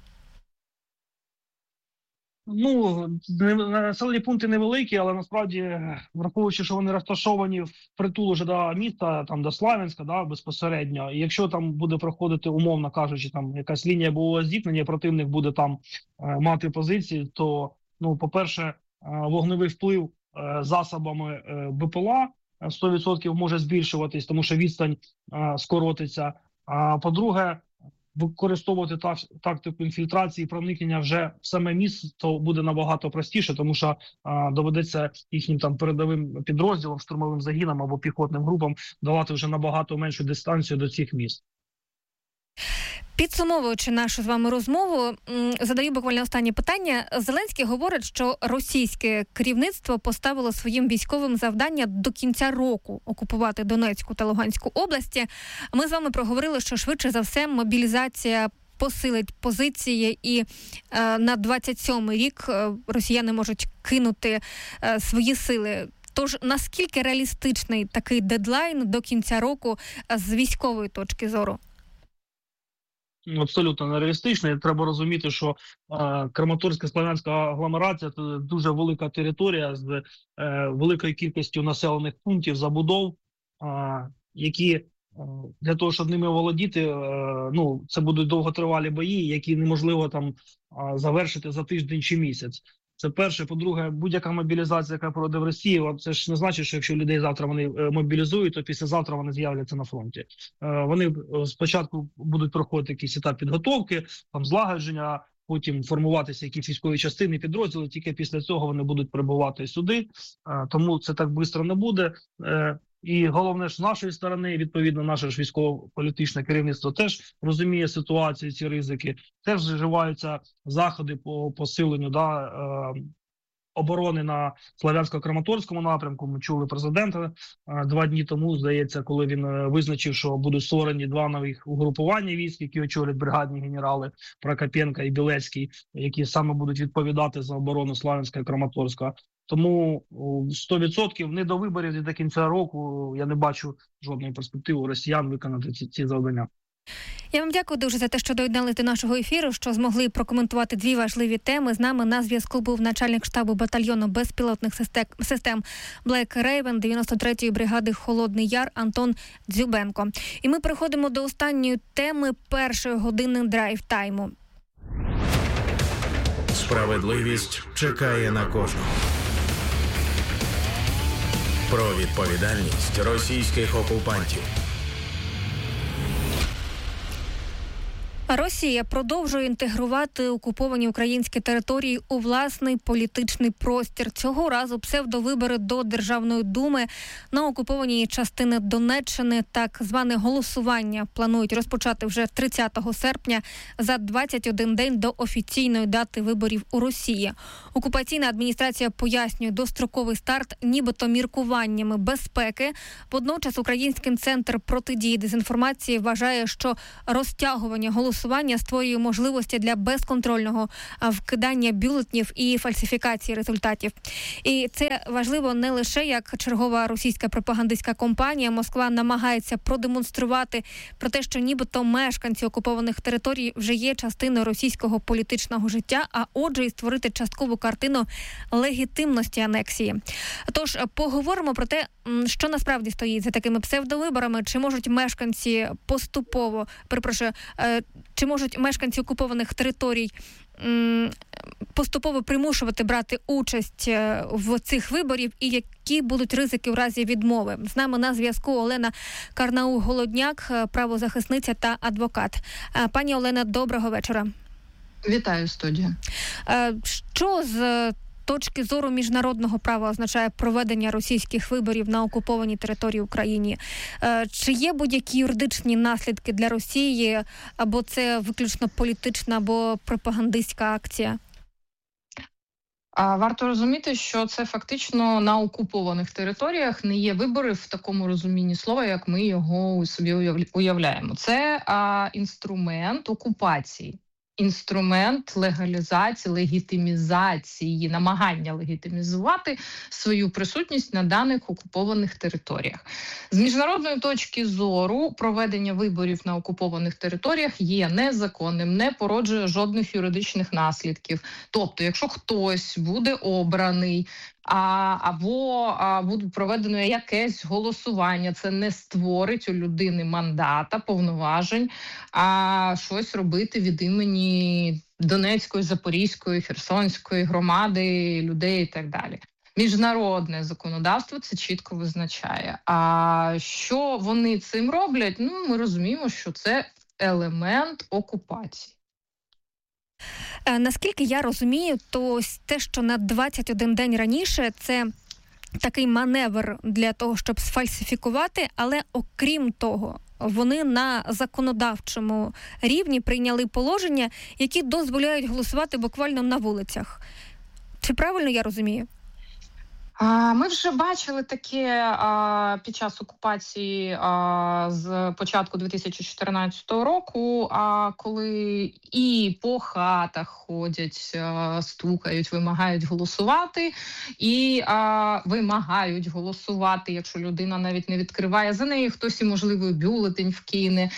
Ну, населені пункти невеликі, але насправді, враховуючи, що вони розташовані впритул уже до міста, там до Славянська, да, безпосередньо, і якщо там буде проходити, умовно кажучи, там якась лінія бойового зіткнення, противник буде там е, мати позиції, то, ну, по-перше, е, вогневий вплив е, засобами е, БПЛА сто відсотків може збільшуватись, тому що відстань е, скоротиться. А по-друге, використовувати тактику інфільтрації і проникнення вже в саме місто буде набагато простіше, тому що а, доведеться їхнім там передовим підрозділам, штурмовим загінам або піхотним групам давати вже набагато меншу дистанцію до цих міст. Підсумовуючи нашу з вами розмову, задаю буквально останнє питання. Зеленський говорить, що російське керівництво поставило своїм військовим завдання до кінця року окупувати Донецьку та Луганську області. Ми з вами проговорили, що швидше за все мобілізація посилить позиції і е, на двадцять сьомий рік е, росіяни можуть кинути е, свої сили. Тож наскільки реалістичний такий дедлайн до кінця року е, з військової точки зору? Абсолютно нереалістично. Треба розуміти, що е, Краматорська Слов'янська агломерація – це дуже велика територія з е, великою кількістю населених пунктів, забудов, е, які е, для того, щоб ними володіти, е, ну, це будуть довготривалі бої, які неможливо там е, завершити за тиждень чи місяць. Це перше. По-друге, будь-яка мобілізація, яка пройде в Росії, це ж не значить, що якщо людей завтра вони мобілізують, то післязавтра вони з'являться на фронті. Вони спочатку будуть проходити якийсь етап підготовки, там злагодження, потім формуватися якісь військові частини, підрозділи, тільки після цього вони будуть прибувати сюди. Тому це так швидко не буде. І головне ж з нашої сторони, відповідно, наше ж військово-політичне керівництво теж розуміє ситуацію, ці ризики, теж вживаються заходи по посиленню да, е, оборони на Слов'янсько-Краматорському напрямку. Ми чули президента е, два дні тому, здається, коли він е, визначив, що будуть створені два нових угрупування військ, які очолять бригадні генерали Прокопенко і Білецький, які саме будуть відповідати за оборону Слов'янська і Краматорська. Тому сто відсотків не до виборів і до кінця року я не бачу жодної перспективи росіян виконати ці, ці завдання. Я вам дякую дуже за те, що доєднали до нашого ефіру, що змогли прокоментувати дві важливі теми. З нами на зв'язку був начальник штабу батальйону безпілотних систем Black Raven дев'яносто третьої бригади Холодний Яр Антон Дзюбенко. І ми переходимо до останньої теми першої години драйв-тайму. Справедливість чекає на кожного. Про відповідальність російських окупантів. Росія продовжує інтегрувати окуповані українські території у власний політичний простір. Цього разу псевдовибори до Державної думи на окупованій частини Донеччини, так зване голосування, планують розпочати вже тридцятого серпня, за двадцять один день до офіційної дати виборів у Росії. Окупаційна адміністрація пояснює достроковий старт нібито міркуваннями безпеки. Водночас Український центр протидії дезінформації вважає, що розтягування голосування Голосування створює можливості для безконтрольного вкидання бюлетнів і фальсифікації результатів. І це важливо не лише як чергова російська пропагандистська кампанія. Москва намагається продемонструвати про те, що нібито мешканці окупованих територій вже є частиною російського політичного життя, а отже і створити часткову картину легітимності анексії. Тож поговоримо про те, що насправді стоїть за такими псевдовиборами, чи можуть мешканці поступово, перепрошую, чи можуть мешканці окупованих територій поступово примушувати брати участь в цих виборів, і які будуть ризики в разі відмови. З нами на зв'язку Олена Карнаух-Голодняк, правозахисниця та адвокат. Пані Олена, доброго вечора. Вітаю, студія. Що з точки зору міжнародного права означає проведення російських виборів на окупованій території України? Чи є будь-які юридичні наслідки для Росії, або це виключно політична або пропагандистська акція? Варто розуміти, що це фактично на окупованих територіях не є вибори в такому розумінні слова, як ми його собі уявляємо. Це а, інструмент окупації. Інструмент легалізації, легітимізації, намагання легітимізувати свою присутність на даних окупованих територіях. З міжнародної точки зору проведення виборів на окупованих територіях є незаконним, не породжує жодних юридичних наслідків. Тобто, якщо хтось буде обраний, А, або а, буде проведено якесь голосування, це не створить у людини мандата, повноважень, а щось робити від імені Донецької, Запорізької, Херсонської громади, людей і так далі. Міжнародне законодавство це чітко визначає. А що вони цим роблять? Ну, ми розуміємо, що це елемент окупації. Наскільки я розумію, то ось те, що на двадцять один день раніше, це такий маневр для того, щоб сфальсифікувати, але окрім того, вони на законодавчому рівні прийняли положення, які дозволяють голосувати буквально на вулицях. Чи правильно я розумію? Ми вже бачили таке під час окупації з початку дві тисячі чотирнадцятого року, коли і по хатах ходять, стукають, вимагають голосувати, і вимагають голосувати, якщо людина навіть не відкриває за неї, хтось і, можливо, бюлетень вкине.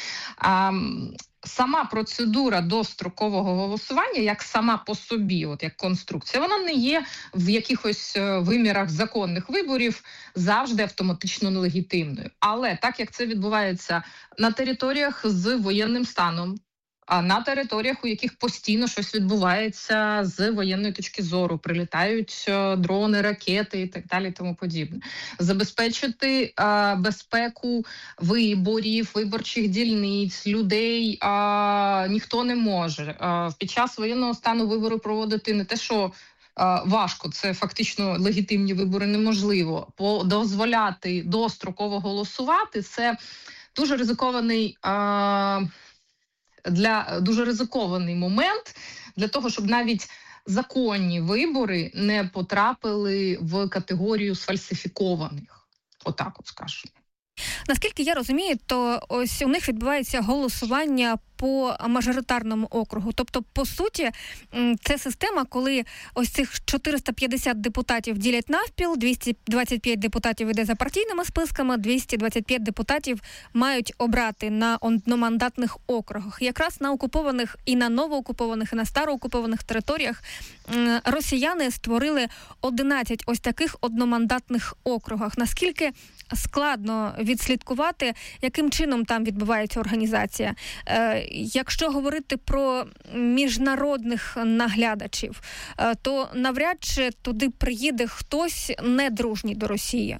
Сама процедура дострокового голосування, як сама по собі, от як конструкція, вона не є в якихось вимірах законних виборів завжди автоматично нелегітимною. Але так, як це відбувається на територіях з воєнним станом, а на територіях, у яких постійно щось відбувається з воєнної точки зору, прилітають дрони, ракети і так далі, тому подібне. Забезпечити а, безпеку виборів, виборчих дільниць, людей а, ніхто не може. А, під час воєнного стану вибори проводити не те, що а, важко, це фактично легітимні вибори неможливо. Дозволяти достроково голосувати – це дуже ризикований а, для дуже ризикований момент для того, щоб навіть законні вибори не потрапили в категорію сфальсифікованих. Отак от скажу. Наскільки я розумію, то ось у них відбувається голосування по мажоритарному округу. Тобто, по суті, це система, коли ось цих чотириста п'ятдесят депутатів ділять навпіл, двісті двадцять п'ять депутатів іде за партійними списками, двісті двадцять п'ять депутатів мають обрати на одномандатних округах. Якраз на окупованих і на новоокупованих, і на староокупованих територіях росіяни створили одинадцять ось таких одномандатних округах. Наскільки складно відслідкувати, яким чином там відбувається організація? Е, якщо говорити про міжнародних наглядачів, е, то навряд чи туди приїде хтось недружній до Росії.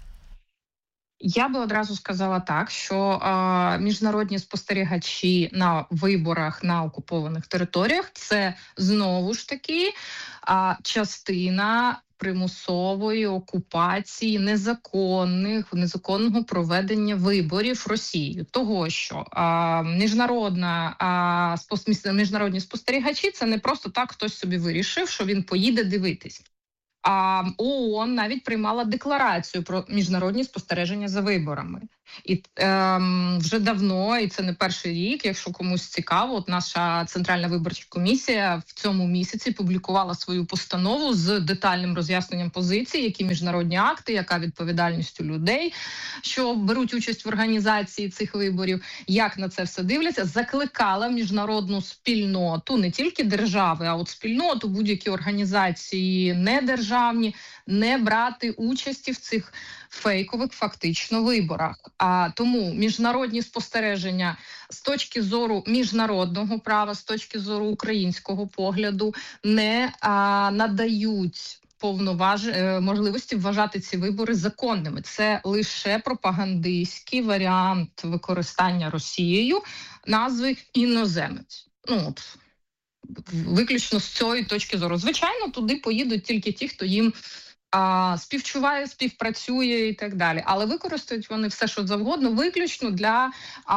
Я би одразу сказала так, що е, міжнародні спостерігачі на виборах на окупованих територіях – це знову ж таки е, частина примусової окупації незаконних, незаконного проведення виборів Росією. Того, що а, міжнародна, а, спос, міжнародні спостерігачі – це не просто так хтось собі вирішив, що він поїде дивитись. А ООН навіть приймала декларацію про міжнародні спостереження за виборами. І ем, вже давно, і це не перший рік, якщо комусь цікаво, от наша Центральна виборча комісія в цьому місяці публікувала свою постанову з детальним роз'ясненням позицій, які міжнародні акти, яка відповідальність у людей, що беруть участь в організації цих виборів, як на це все дивляться, закликала міжнародну спільноту, не тільки держави, а от спільноту, будь-які організації недержавні, не брати участі в цих фейкових фактично виборах. А тому міжнародні спостереження з точки зору міжнародного права, з точки зору українського погляду, не а, надають повноваж... можливості вважати ці вибори законними. Це лише пропагандистський варіант використання Росією назви «іноземець». Ну, от, виключно з цієї точки зору. Звичайно, туди поїдуть тільки ті, хто їм а, співчуває, співпрацює і так далі. Але використають вони все, що завгодно, виключно для а,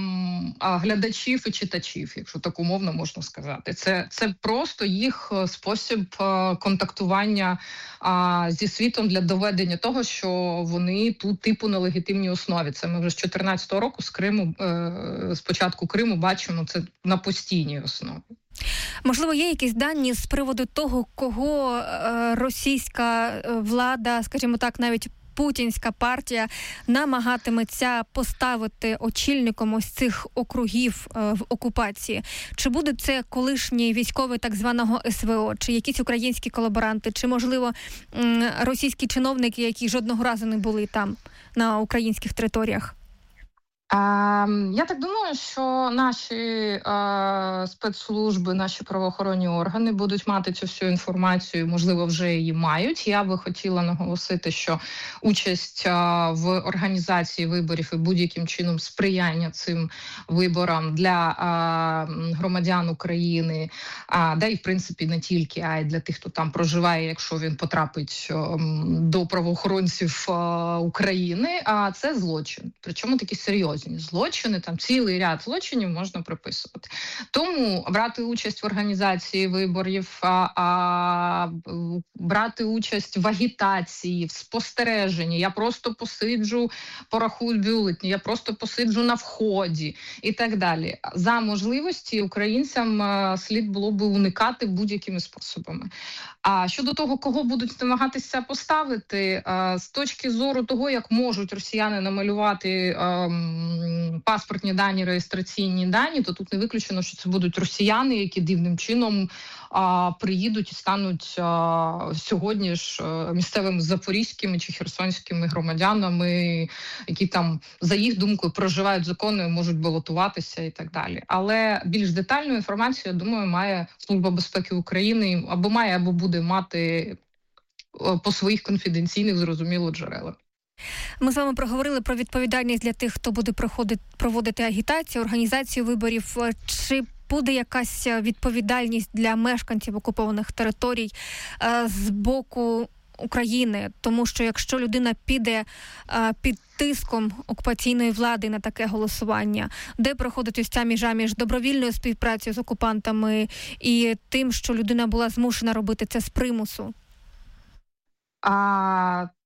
а, глядачів і читачів, якщо так умовно можна сказати. Це, це просто їх спосіб а, контактування а, зі світом для доведення того, що вони тут типу на легітимній основі. Це ми вже з чотирнадцятого року з Криму, е, з початку Криму бачимо це на постійній основі. Можливо, є якісь дані з приводу того, кого е, російська влада, скажімо так, навіть путінська партія намагатиметься поставити очільником ось цих округів е, в окупації? Чи буде це колишній військовий так званого ес ве о, чи якісь українські колаборанти, чи, можливо, м, російські чиновники, які жодного разу не були там, на українських територіях? А, я так думаю, що наші а, спецслужби, наші правоохоронні органи будуть мати цю всю інформацію, можливо, вже її мають. Я би хотіла наголосити, що участь а, в організації виборів і будь-яким чином сприяння цим виборам для а, громадян України, а, да і в принципі не тільки, а й для тих, хто там проживає, якщо він потрапить а, до правоохоронців а, України, а це злочин. Причому такі серйозні злочини, там цілий ряд злочинів можна приписувати. Тому брати участь в організації виборів, а, а брати участь в агітації, в спостереженні, я просто посиджу, порахую бюлетні, я просто посиджу на вході і так далі. За можливості українцям а, слід було би уникати будь-якими способами. А щодо того, кого будуть намагатися поставити, а, з точки зору того, як можуть росіяни намалювати а, паспортні дані, реєстраційні дані, то тут не виключено, що це будуть росіяни, які дивним чином а, приїдуть і стануть а, сьогодні ж а, місцевими запорізькими чи херсонськими громадянами, які там, за їх думкою, проживають законно, можуть балотуватися і так далі. Але більш детальну інформацію, я думаю, має Служба безпеки України або має, або буде мати по своїх конфіденційних, зрозуміло, джерелах. Ми з вами проговорили про відповідальність для тих, хто буде проходити, проводити агітацію, організацію виборів. Чи буде якась відповідальність для мешканців окупованих територій е, з боку України? Тому що якщо людина піде е, під тиском окупаційної влади на таке голосування, де проходить ось ця межа між добровільною співпрацею з окупантами і тим, що людина була змушена робити це з примусу? А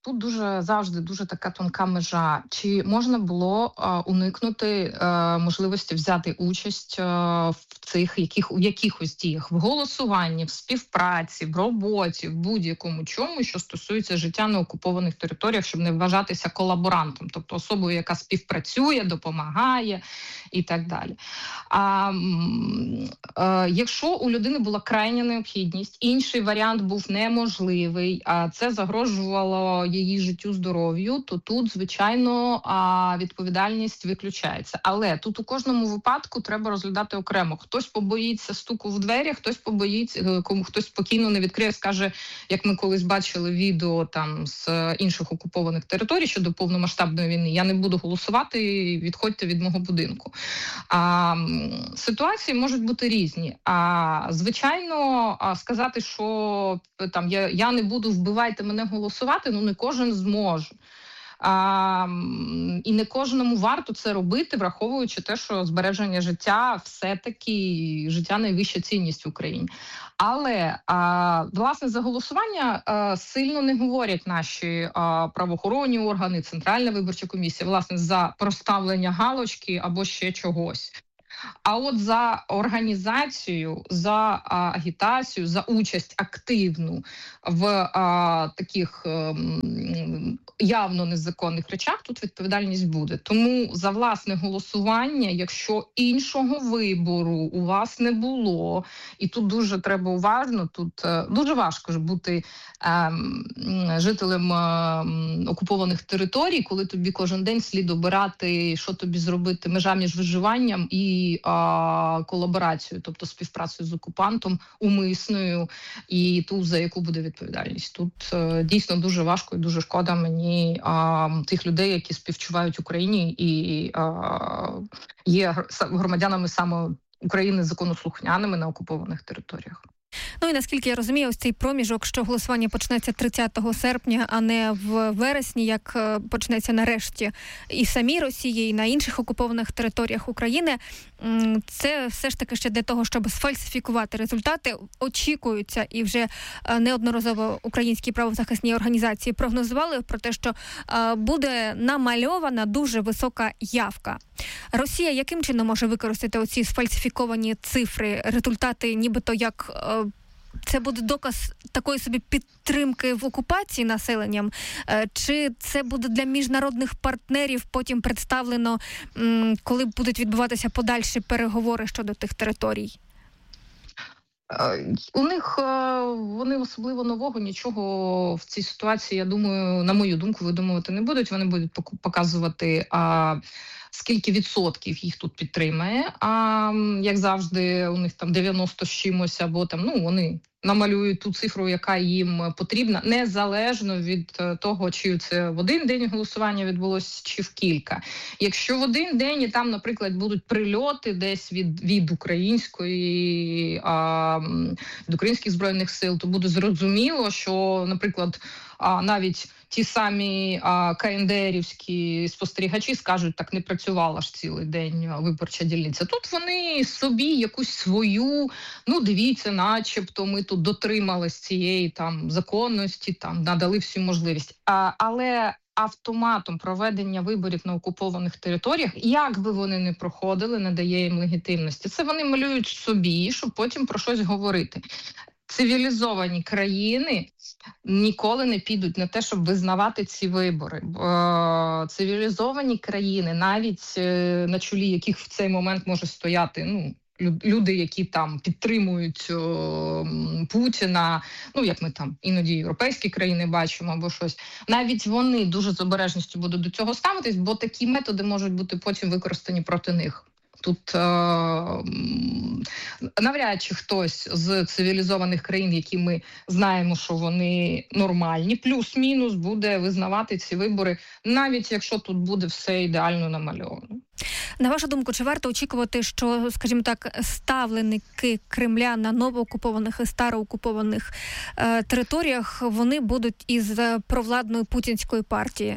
тут дуже завжди дуже така тонка межа. Чи можна було а, уникнути а, можливості взяти участь а, в цих яких у якихось діях, в голосуванні, в співпраці, в роботі, в будь-якому чому, що стосується життя на окупованих територіях, щоб не вважатися колаборантом, тобто особою, яка співпрацює, допомагає і так далі. А, а якщо у людини була крайня необхідність, інший варіант був неможливий, а це загрожувало її життю, здоров'ю, то тут, звичайно, відповідальність виключається. Але тут у кожному випадку треба розглядати окремо. Хтось побоїться стуку в двері, хтось побоїться, кому хтось спокійно не відкриє, скаже, як ми колись бачили відео там з інших окупованих територій щодо повномасштабної війни, я не буду голосувати, відходьте від мого будинку. А, ситуації можуть бути різні. А, звичайно, сказати, що там я, я не буду, вбивайте мене голосувати, ну не кожен зможе. А, і не кожному варто це робити, враховуючи те, що збереження життя все-таки життя найвища цінність в Україні. Але, а, власне, за голосування а, сильно не говорять наші а, правоохоронні органи, Центральна виборча комісія, власне, за проставлення галочки або ще чогось. А от за організацію, за а, агітацію, за участь активну в а, таких а, явно незаконних речах тут відповідальність буде. Тому за власне голосування, якщо іншого вибору у вас не було, і тут дуже треба уважно, тут а, дуже важко ж бути а, жителем а, окупованих територій, коли тобі кожен день слід обирати, що тобі зробити, межа між виживанням і А, колаборацією, тобто співпрацею з окупантом, умисною, і ту, за яку буде відповідальність. Тут а, дійсно дуже важко і дуже шкода мені а, тих людей, які співчувають Україні і а, є громадянами саме України законослухняними на окупованих територіях. Ну і наскільки я розумію, ось цей проміжок, що голосування почнеться тридцятого серпня, а не в вересні, як почнеться нарешті і в самій Росії, і на інших окупованих територіях України, це все ж таки ще для того, щоб сфальсифікувати результати, очікуються, і вже неодноразово українські правозахисні організації прогнозували про те, що буде намальована дуже висока явка. Росія яким чином може використати оці сфальсифіковані цифри, результати нібито як це буде доказ такої собі підтримки в окупації населенням, чи це буде для міжнародних партнерів потім представлено, коли будуть відбуватися подальші переговори щодо тих територій? У них, вони особливо нового нічого в цій ситуації, я думаю, на мою думку, видумувати не будуть. Вони будуть показувати, а, скільки відсотків їх тут підтримає. А як завжди, у них там дев'яносто з чимось, або там, ну, вони намалюють ту цифру, яка їм потрібна, незалежно від того, чи це в один день голосування відбулося, чи в кілька. Якщо в один день і там, наприклад, будуть прильоти десь від, від української, а, від українських збройних сил, то буде зрозуміло, що, наприклад, а, навіть ті самі а, КНДРівські спостерігачі скажуть, так не працювала ж цілий день виборча дільниця. Тут вони собі якусь свою, ну дивіться, начебто ми тут дотримались цієї там законності, там надали всю можливість. А, але автоматом проведення виборів на окупованих територіях, як би вони не проходили, не дає їм легітимності. Це вони малюють собі, щоб потім про щось говорити. Цивілізовані країни ніколи не підуть на те, щоб визнавати ці вибори. Цивілізовані країни, навіть на чолі яких в цей момент може стояти, ну, люди, які там підтримують о, Путіна, ну, як ми там іноді європейські країни бачимо або щось, навіть вони дуже з обережністю будуть до цього ставитись, бо такі методи можуть бути потім використані проти них. Тут е- навряд чи хтось з цивілізованих країн, які ми знаємо, що вони нормальні, плюс-мінус буде визнавати ці вибори, навіть якщо тут буде все ідеально намальовано. На вашу думку, чи варто очікувати, що, скажімо так, ставленики Кремля на новоокупованих і староокупованих е- територіях, вони будуть із провладної путінської партії?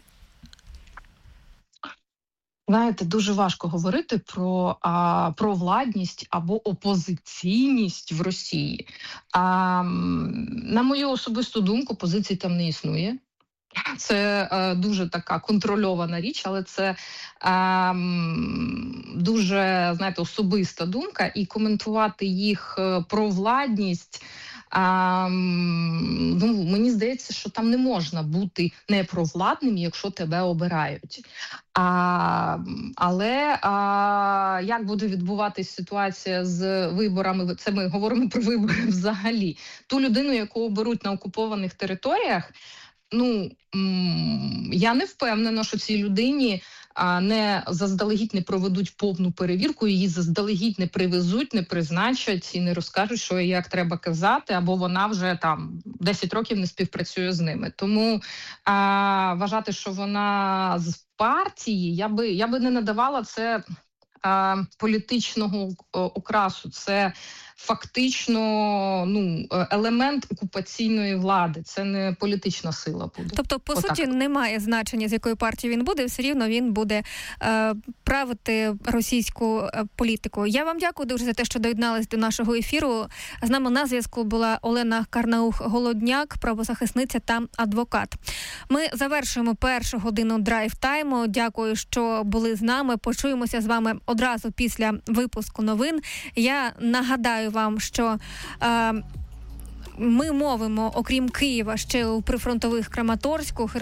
Знаєте, дуже важко говорити про а, провладність або опозиційність в Росії. А, на мою особисту думку, позиції там не існує. Це е, дуже така контрольована річ, але це е, дуже, знаєте, особиста думка, і коментувати їх провладність, е, ну, мені здається, що там не можна бути непровладним, якщо тебе обирають. А, але а, як буде відбуватись ситуація з виборами? Це ми говоримо про вибори взагалі. Ту людину, яку оберуть на окупованих територіях, ну, я не впевнена, що цій людині не заздалегідь не проведуть повну перевірку, її заздалегідь не привезуть, не призначать і не розкажуть, що і як треба казати, або вона вже там десять років не співпрацює з ними. Тому а, вважати, що вона з партії, я би, я би не надавала це а, політичного окрасу. Це фактично, ну, елемент окупаційної влади. Це не політична сила буде. Тобто, по Отак. суті, немає значення, з якої партії він буде, все рівно він буде е, правити російську е, політику. Я вам дякую дуже за те, що доєдналися до нашого ефіру. З нами на зв'язку була Олена Карнаух-Голодняк, правозахисниця та адвокат. Ми завершуємо першу годину драйв-тайму. Дякую, що були з нами. Почуємося з вами одразу після випуску новин. Я нагадаю вам, що е, ми мовимо, окрім Києва, ще у прифронтових Краматорську,